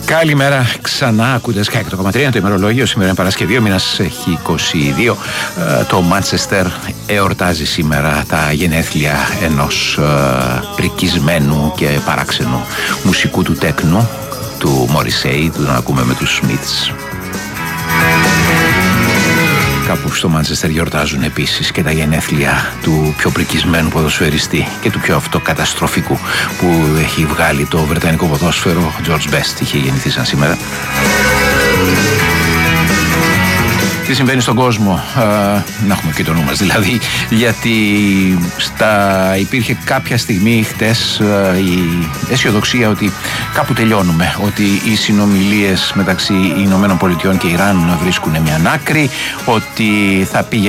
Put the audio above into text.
Καλημέρα ξανά, ακούτε Sky 8,3 το ημερολόγιο. Σήμερα είναι Παρασκευή, ο μήνας έχει 22. Το Μάντσεστερ εορτάζει σήμερα τα γενέθλια ενός πρικισμένου και παράξενου μουσικού του τέκνου, του Μωρισέη, του να ακούμε με τους Smiths. Κάπου στο Μάντσεστερ γιορτάζουν επίσης και τα γενέθλια του πιο πρικισμένου ποδοσφαιριστή και του πιο αυτοκαταστροφικού που έχει βγάλει το βρετανικό ποδόσφαιρο. George Best είχε γεννηθεί σαν σήμερα. Τι συμβαίνει στον κόσμο, να έχουμε και το νου μας δηλαδή, γιατί υπήρχε κάποια στιγμή χτες η αισιοδοξία ότι κάπου τελειώνουμε, ότι οι συνομιλίες μεταξύ Ηνωμένων Πολιτειών και Ιράν βρίσκουν μια άκρη, ότι θα πήγε